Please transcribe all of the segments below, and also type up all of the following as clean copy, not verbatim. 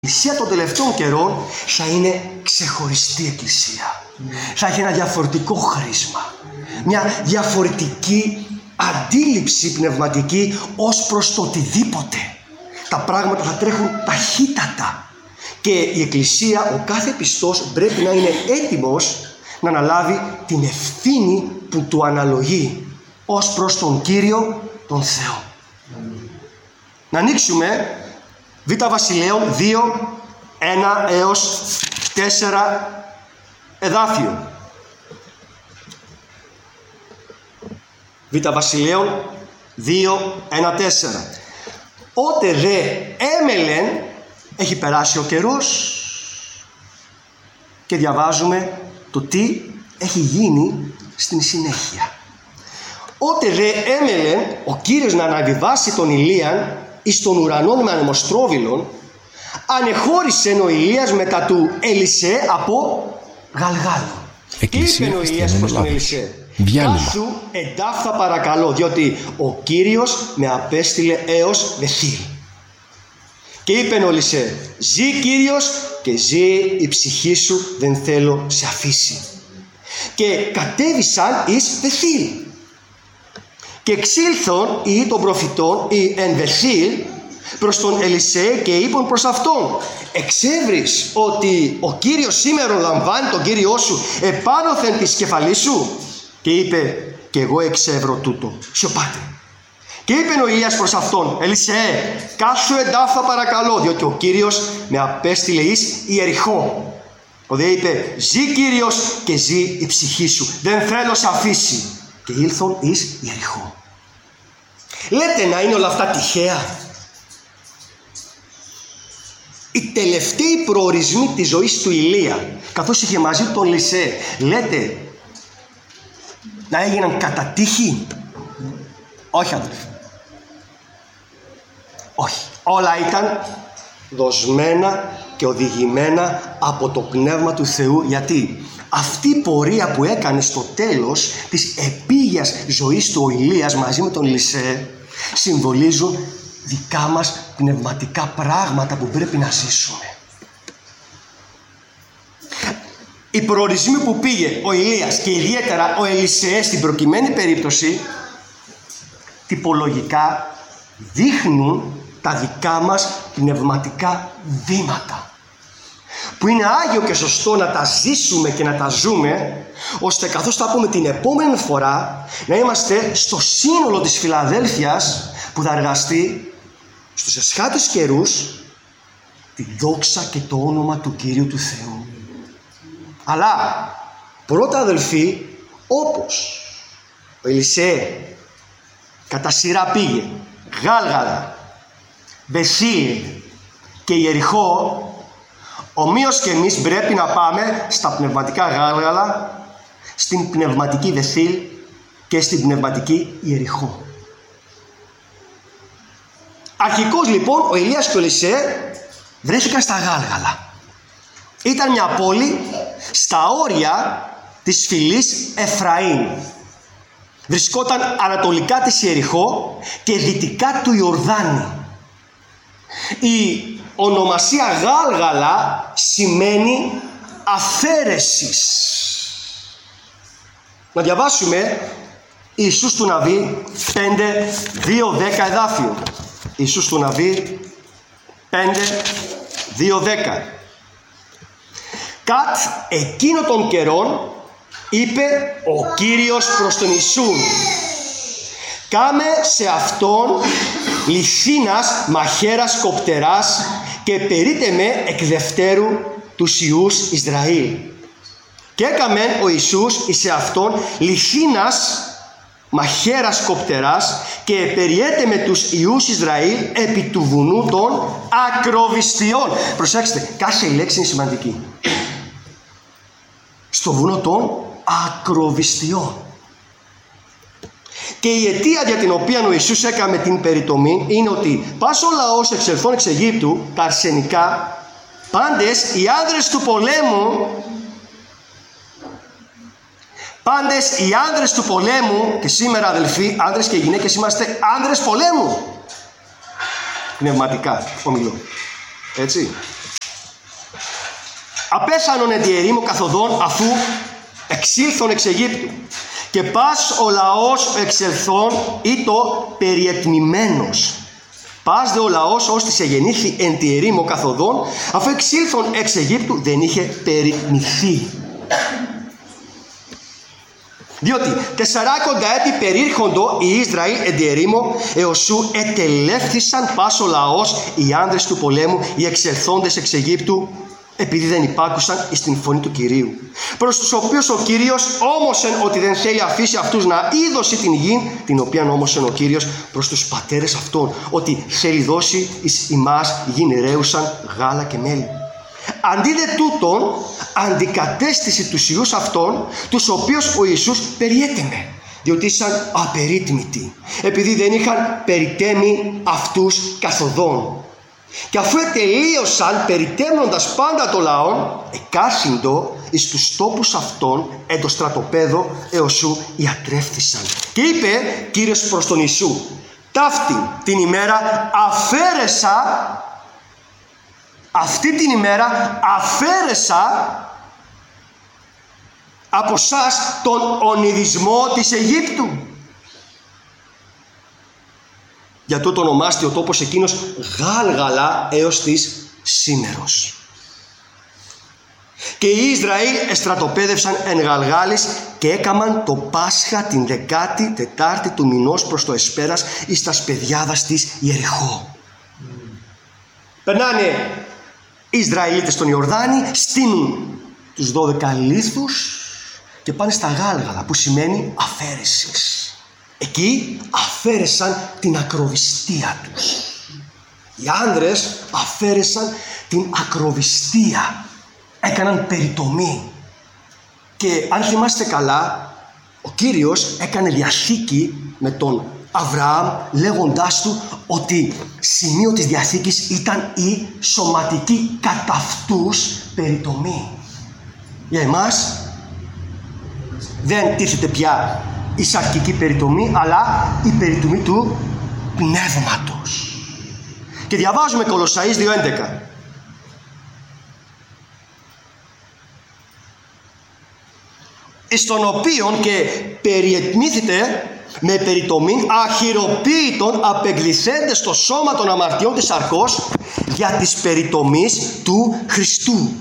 Η εκκλησία των τελευταίων καιρών θα είναι ξεχωριστή εκκλησία. Θα έχει ένα διαφορετικό χρήσμα. Μια διαφορετική αντίληψη πνευματική ως προς το οτιδήποτε. Τα πράγματα θα τρέχουν ταχύτατα. Και η εκκλησία, ο κάθε πιστός πρέπει να είναι έτοιμος να αναλάβει την ευθύνη που του αναλογεί ως προς τον Κύριο τον Θεό. Να ανοίξουμε Β' Βασιλέων 2, 1 έως 4 εδάφιο. Β' Βασιλέων 2, 1, 4. Ότε δε έμελεν, έχει περάσει ο καιρός και διαβάζουμε το τι έχει γίνει στην συνέχεια. Ότε δε έμελεν ο Κύριος να αναβιβάσει τον Ηλίαν εις των ουρανών με ανεμοστρόβιλον, ανεχώρησεν ο Ηλίας μετά του Ελισέ από Γαλγάλο. Είπε ο Ηλίας προς τον Ελισέ: κάθου εντάφθα παρακαλώ, διότι ο Κύριος με απέστειλε έως Βεθήλ. Και είπε ο Ελισέ: ζει Κύριος και ζει η ψυχή σου, δεν θέλω σε αφήσει. Και κατέβησαν εις Βεθήλ. Και εξήλθον οι των προφητών οι εν Βεθήλ προς τον Ελισέ και είπαν προς αυτόν: εξεύρεις ότι ο Κύριος σήμερα λαμβάνει τον Κύριό σου επάνωθεν της κεφαλής σου? Και είπε: και εγώ εξεύρω τούτο. Σιωπάτε. Και είπε ο Ηλίας προς αυτόν: Ελισέ, κάσου εντάφθα παρακαλώ, διότι ο Κύριος με απέστειλε εις Ιεριχώ. Ο δε είπε: ζει Κύριος και ζει η ψυχή σου, δεν θέλω σε αφήσει. Και ήλθον εις Ιεριχώ. Λέτε να είναι όλα αυτά τυχαία? Οι τελευταίοι προορισμοί της ζωής του Ηλία, καθώς είχε μαζί τον Ελισέ, λέτε να έγιναν κατά τύχη? Όχι, αδελφοί. Όχι. Όλα ήταν δοσμένα και οδηγημένα από το Πνεύμα του Θεού. Γιατί αυτή η πορεία που έκανε στο τέλος της επίγειας ζωής του Ηλίας μαζί με τον Ελισέ συμβολίζουν δικά μας πνευματικά πράγματα που πρέπει να ζήσουμε. Οι προορισμοί που πήγε ο Ηλίας και ιδιαίτερα ο Ελισέ στην προκειμένη περίπτωση τυπολογικά δείχνουν τα δικά μας πνευματικά βήματα, που είναι άγιο και σωστό να τα ζήσουμε και να τα ζούμε, ώστε καθώς θα πούμε την επόμενη φορά να είμαστε στο σύνολο της Φιλαδέλφειας που θα εργαστεί στους εσχάτους καιρούς τη δόξα και το όνομα του Κυρίου του Θεού. Αλλά πρώτα, αδελφοί, όπως ο Ελισέ κατά σειρά πήγε Γάλγαλα, Βεθήλ και Ιεριχώ, ομοίως και εμείς πρέπει να πάμε στα πνευματικά Γάλγαλα, στην πνευματική Βεθήλ και στην πνευματική Ιεριχώ. Αρχικώς λοιπόν ο Ηλίας και ο Ελισέ βρέθηκαν στα Γάλγαλα. Ήταν μια πόλη στα όρια της φυλής Εφραήμ. Βρισκόταν ανατολικά της Ιεριχώ και δυτικά του Ιορδάνη. Η ονομασία Γάλγαλα σημαίνει αφαίρεσης. Να διαβάσουμε Ιησούς του Ναβί 5, 2, 10 εδάφιο. Ιησούς του Ναβί 5, 2, 10. Κατ εκείνο των καιρών είπε ο Κύριος προς τον Ιησούν: κάμε σε αυτόν λυθίνας μαχαίρας κοπτεράς και περίτε με εκ δευτέρου τους Ιούς Ισραήλ. Και έκαμεν ο Ιησούς εις αυτόν λυθίνας μαχαίρας κοπτεράς και περιέται με τους Ιούς Ισραήλ επί του βουνού των ακροβιστιών. Προσέξτε, κάθε λέξη είναι σημαντική. Στο βουνό των ακροβιστιών. Και η αιτία για την οποία ο Ιησούς έκαμε την περιτομή είναι ότι πας ο λαός εξελθών εξ Αιγύπτου, τα αρσενικά, πάντες οι άνδρες του πολέμου, πάντες οι άνδρες του πολέμου, και σήμερα αδελφοί, άνδρες και γυναίκες είμαστε άνδρες πολέμου. Πνευματικά ομιλώ. Έτσι. Απέσανον εν τη ερήμο καθοδόν αφού εξήλθον εξ Αιγύπτου. Και πας ο λαός εξελθών ή το περιετμημένος. Πας δε ο λαός ως της εγεννήθη εν τη ερήμο καθοδόν, αφού εξήλθον εξ Αιγύπτου δεν είχε περιτμηθεί. Διότι 40 έτη περίρχοντο οι Ισραήλ εν τη ερήμο, έως ετελεύθησαν πας ο λαός, οι άνδρες του πολέμου, οι εξελθόντες εξ Αιγύπτου, επειδή δεν υπάκουσαν στην φωνή του Κυρίου. Προς τους οποίους ο Κύριος όμωσεν ότι δεν θέλει αφήσει αυτούς να είδωση την γη, την οποία όμωσεν ο Κύριος προς τους πατέρες αυτών, ότι θέλει δώσει εις ημάς γην ρέουσαν γάλα και μέλι. Αντί δε τούτον αντικατέστησε τους ιούς αυτών, τους οποίους ο Ιησούς περιέτεμε, διότι ήσαν απερίτμητοι, επειδή δεν είχαν περιτέμει αυτούς καθοδόν. Και αφού ετελείωσαν περιτέμνοντας πάντα το λαόν, εκάσυντο εις τους τόπους αυτών εν το στρατοπέδο έως σου ιατρεύθησαν. Και είπε Κύριος προς τον Ιησού, ταύτη την ημέρα αφαίρεσα, αυτή την ημέρα αφαίρεσα από σας τον ονειδισμό της Αιγύπτου. Για τούτο ονομάστη ο τόπος εκείνος Γάλγαλα έως της σήμερος. Και οι Ισραήλ εστρατοπέδευσαν εν Γαλγάλης και έκαμαν το Πάσχα την 14η του μηνός προς το εσπέρας εις τας παιδιάδας της Ιεριχώ. Περνάνε οι Ισραηλίτες στον Ιορδάνη, στείνουν τους 12 λίθους και πάνε στα Γάλγαλα, που σημαίνει αφαίρεσης. Εκεί αφαίρεσαν την ακροβιστία τους. Οι άνδρες αφαίρεσαν την ακροβιστία. Έκαναν περιτομή. Και αν θυμάστε καλά, ο Κύριος έκανε διαθήκη με τον Αβραάμ, λέγοντάς του ότι σημείο της διαθήκης ήταν η σωματική κατά αυτούς περιτομή. Για εμάς δεν τίθεται πια η σαρκική περιτομή, αλλά η περιτομή του πνεύματος. Και διαβάζουμε Κολοσσαείς 2:11. Εις τον οποίον και περιετμήθητε με περιτομήν αχυροποίητον απεγκληθέντες στο σώμα των αμαρτιών της σαρκός για της περιτομής του Χριστού.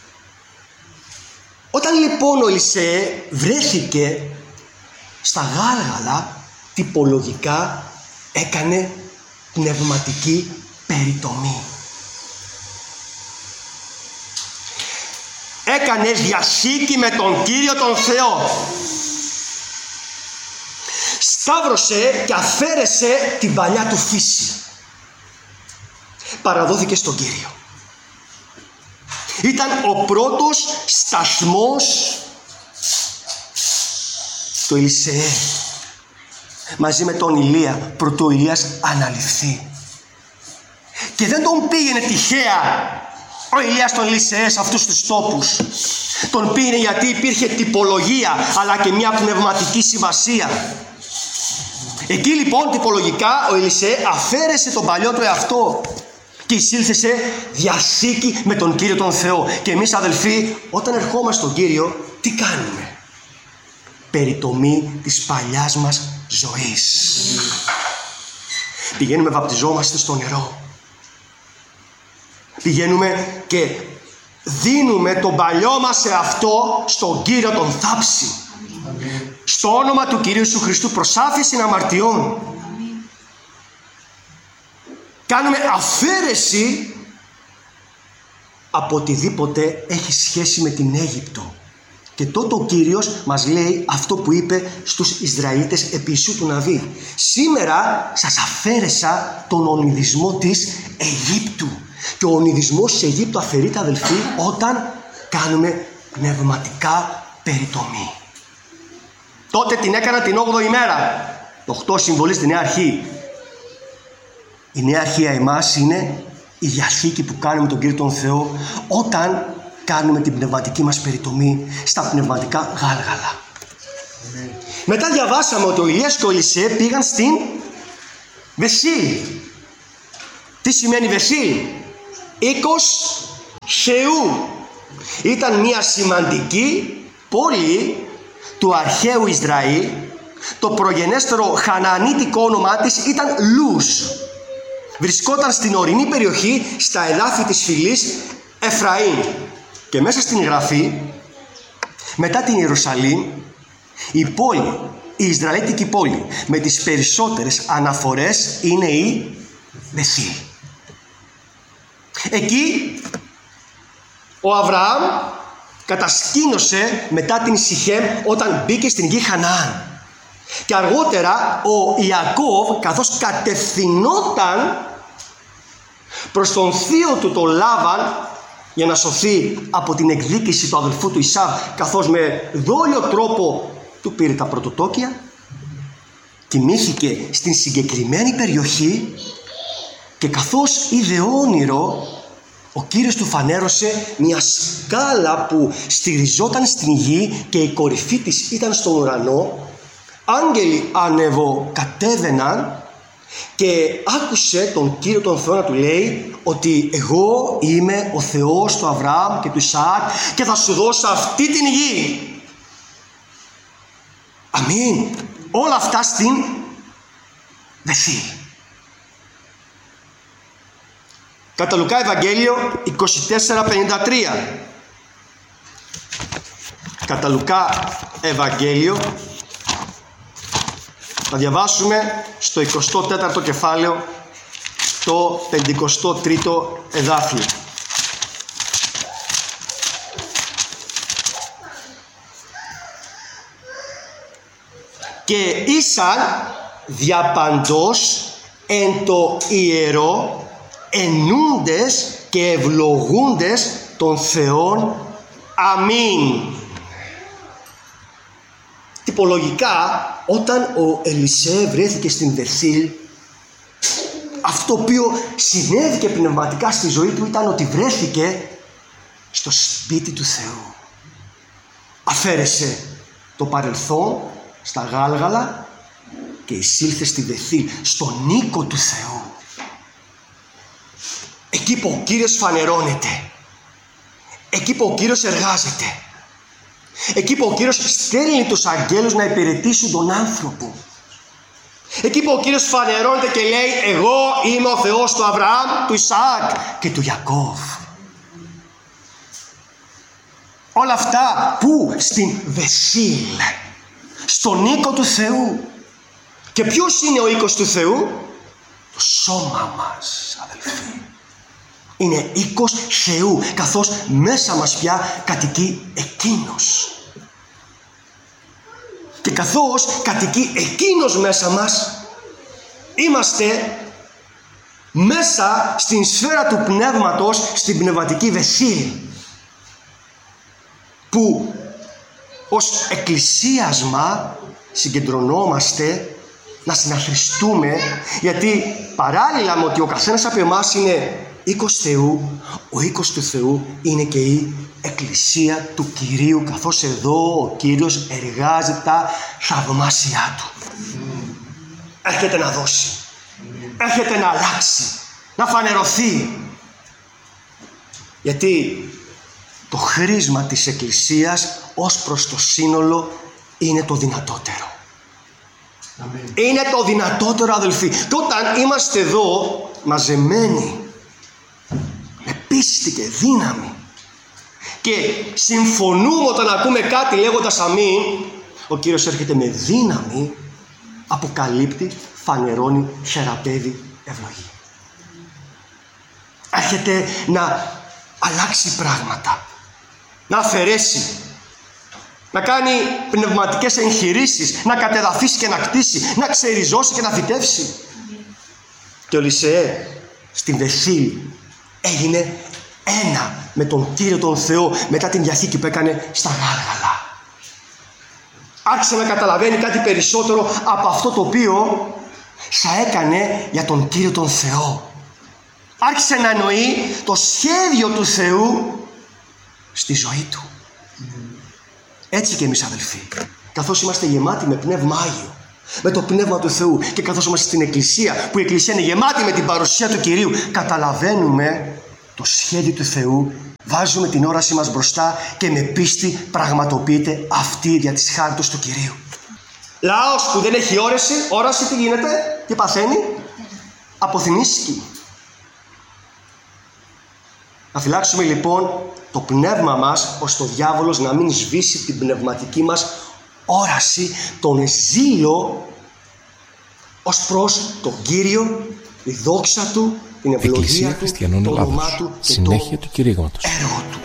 Όταν λοιπόν ο Ελισέ βρέθηκε στα Γάλγαλα, τυπολογικά έκανε πνευματική περιτομή. Έκανε διαθήκη με τον Κύριο τον Θεό. Σταύρωσε και αφαίρεσε την παλιά του φύση. Παραδόθηκε στον Κύριο. Ήταν ο πρώτος σταθμός του Ελισεέ. Μαζί με τον Ηλία, πρωτού ο Ηλίας αναλυφθεί. Και δεν τον πήγαινε τυχαία ο Ηλίας τον Ελισεέ σε αυτούς τους τόπους. Τον πήγαινε γιατί υπήρχε τυπολογία, αλλά και μια πνευματική σημασία. Εκεί λοιπόν τυπολογικά ο Ελισεέ αφαίρεσε τον παλιό του εαυτό και εισήλθε σε διαθήκη με τον Κύριο τον Θεό. Και εμείς αδελφοί, όταν ερχόμαστε στον Κύριο, τι κάνουμε? Περιτομή της παλιάς μας ζωής. Πηγαίνουμε, βαπτιζόμαστε στο νερό. Πηγαίνουμε και δίνουμε τον παλιό μας εαυτό στον Κύριο τον θάψη. Στο όνομα του Κυρίου Σου Χριστού προσάφιση αμαρτιών. Κάνουμε αφαίρεση από οτιδήποτε έχει σχέση με την Αίγυπτο. Και τότε ο Κύριος μας λέει αυτό που είπε στους Ισραηλίτες επί Ιησού του Ναβί. Σήμερα σας αφαίρεσα τον ονειδισμό της Αιγύπτου. Και ο ονειδισμός της Αιγύπτου αφαιρείται, αδελφοί, όταν κάνουμε πνευματικά περιτομή. Τότε την έκανα την 8η μέρα. Το 8 συμβολίζει τη Νέα Αρχή. Η Νέα Αρχή για εμάς είναι η διαθήκη που κάνουμε τον Κύριο τον Θεό όταν κάνουμε την πνευματική μας περιτομή στα πνευματικά γάλγαλα. Μετά διαβάσαμε ότι ο Ηλίας και ο Ελισέ πήγαν στην Βεσίλ. Τι σημαίνει Βεσίλ? Οίκος Θεού. Ήταν μια σημαντική πόλη του αρχαίου Ισραήλ. Το προγενέστερο χανανίτικο όνομά της ήταν Λούς. Βρισκόταν στην ορεινή περιοχή, στα εδάφη της φυλής Εφραήμ. Και μέσα στην Γραφή, μετά την Ιερουσαλήμ, η πόλη, η Ισραηλίτικη πόλη με τις περισσότερες αναφορές είναι η Βεθήλ. Εκεί ο Αβραάμ κατασκήνωσε μετά την Σιχέμ όταν μπήκε στην γη Χαναάν. Και αργότερα ο Ιακώβ, καθώς κατευθυνόταν προς τον θείο του τον Λάβαν για να σωθεί από την εκδίκηση του αδελφού του Ισάβ, καθώς με δόλιο τρόπο του πήρε τα πρωτοτόκια, κοιμήθηκε στην συγκεκριμένη περιοχή και καθώς είδε όνειρο, ο Κύριος του φανέρωσε μια σκάλα που στηριζόταν στην γη και η κορυφή της ήταν στον ουρανό. Άγγελοι ανεβοκατέβαιναν και άκουσε τον Κύριο τον Θεό να του λέει ότι εγώ είμαι ο Θεός του Αβραάμ και του Ισαάκ και θα σου δώσω αυτή την γη. Αμήν. Όλα αυτά στην Βεθήλ. Κατά Λουκά Ευαγγέλιο 24:53. Κατά Λουκά Ευαγγέλιο θα διαβάσουμε στο 24ο κεφάλαιο το 53ο εδάφιο. Και ήσαν διαπαντός εν το ιερό ενούντες και ευλογούντες των Θεών. Αμήν. Τυπολογικά, όταν ο Ελισέ βρέθηκε στην Βεθήλ, αυτό το οποίο συνέβη και πνευματικά στη ζωή του ήταν ότι βρέθηκε στο σπίτι του Θεού. Αφαίρεσε το παρελθόν στα Γάλγαλα και εισήλθε στη Βεθήλ, στον οίκο του Θεού. Εκεί που ο Κύριος φανερώνεται, εκεί που ο Κύριος εργάζεται, εκεί που ο Κύριος στέλνει τους αγγέλους να υπηρετήσουν τον άνθρωπο, εκεί που ο Κύριος φανερώνεται και λέει εγώ είμαι ο Θεός του Αβραάμ, του Ισαάκ και του Ιακώβ. Όλα αυτά που στην Βεθήλ, στον οίκο του Θεού. Και ποιος είναι ο οίκος του Θεού? Το σώμα μας, αδελφοί. Είναι οίκος Θεού, καθώς μέσα μας πια κατοικεί Εκείνος. Και καθώς κατοικεί Εκείνος μέσα μας, είμαστε μέσα στην σφαίρα του πνεύματος, στην πνευματική Βεθήλ, που ως εκκλησίασμα συγκεντρωνόμαστε να συναθριστούμε, γιατί παράλληλα με ότι ο καθένας από εμάς είναι οίκος Θεού, ο οίκος του Θεού είναι και η εκκλησία του Κυρίου, καθώς εδώ ο Κύριος εργάζει τα θαυμάσια Του. Έρχεται να δώσει, έρχεται να αλλάξει, να φανερωθεί, γιατί το χρήσμα της εκκλησίας ως προς το σύνολο είναι το δυνατότερο. Αμήν. Είναι το δυνατότερο, αδελφοί. Και όταν είμαστε εδώ μαζεμένοι με πίστη και δύναμη και συμφωνούμε όταν ακούμε κάτι λέγοντας αμήν, ο Κύριος έρχεται με δύναμη, αποκαλύπτει, φανερώνει, θεραπεύει, ευλογεί. Έρχεται να αλλάξει πράγματα, να αφαιρέσει, να κάνει πνευματικές εγχειρήσεις, να κατεδαφίσει και να κτίσει, να ξεριζώσει και να φυτεύσει. Και ο Ελισεέ στην Βεθήλ έγινε ένα με τον Κύριο τον Θεό μετά την διαθήκη που έκανε στα Γάλγαλα. Άρχισε να καταλαβαίνει κάτι περισσότερο από αυτό το οποίο θα έκανε για τον Κύριο τον Θεό. Άρχισε να εννοεί το σχέδιο του Θεού στη ζωή του. Έτσι και εμείς, αδελφοί, καθώς είμαστε γεμάτοι με Πνεύμα Άγιο, με το Πνεύμα του Θεού, και καθώς είμαστε στην Εκκλησία, που η Εκκλησία είναι γεμάτη με την παρουσία του Κυρίου, καταλαβαίνουμε το σχέδιο του Θεού Βάζουμε την όρασή μας μπροστά και με πίστη πραγματοποιείται αυτή δια της χάριτος του Κυρίου. Λαός που δεν έχει όραση τι γίνεται, τι παθαίνει? Αποθυμίσκει. Να φυλάξουμε λοιπόν το πνεύμα μας, ώστε ο διάβολος να μην σβήσει την πνευματική μας όραση, τον ζήλο ως προς τον Κύριο, τη δόξα Του, την ευλογία Του, το όνομά Του και το έργο Του.